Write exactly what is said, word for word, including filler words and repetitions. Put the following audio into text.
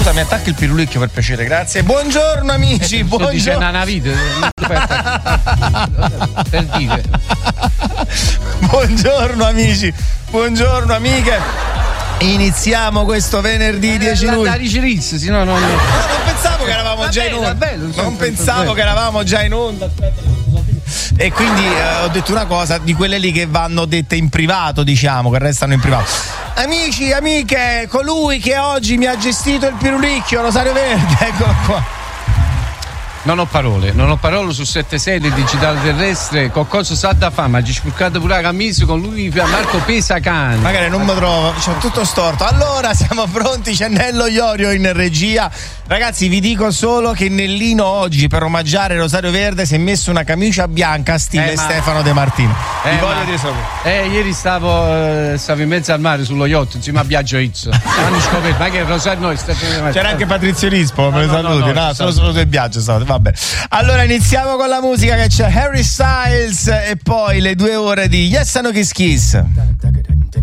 Scusa, mi attacchi il pirulicchio per piacere, grazie. Buongiorno amici, buongiorno. Dice una vita per dire. Buongiorno amici, buongiorno amiche. Iniziamo questo venerdì dieci luglio. La ricerizza, sì, no, no, no. No, non pensavo che eravamo già in onda. Non pensavo che eravamo già in onda. Aspetta. E quindi eh, ho detto una cosa di quelle lì che vanno dette in privato, diciamo, che restano in privato. Amici, amiche, colui che oggi mi ha gestito il pirulicchio, Rosario Verde, eccolo qua. Non ho parole, non ho parole su sette sei del digitale terrestre. Qualcosa sa da fama, ha spurcato pure la camisa con lui Marco Pesacani. Magari non mi trovo, c'ho tutto storto. Allora siamo pronti, c'è Nello Iorio in regia. Ragazzi, vi dico solo che Nellino oggi per omaggiare Rosario Verde si è messo una camicia bianca stile eh, ma... Stefano De Martino. Eh, vi voglio ma... dire solo. Eh, ieri stavo, eh, stavo in mezzo al mare sullo yacht insieme a Biagio Izzo. Hanno scoperto, ma che Rosario noi Stefano... C'era anche Patrizio Rispo, me lo no, no, saluti, no, no, no solo solo del Biagio state. Vabbè. Allora iniziamo con la musica, che c'è Harry Styles e poi le due ore di Yes and No Kiss Kiss.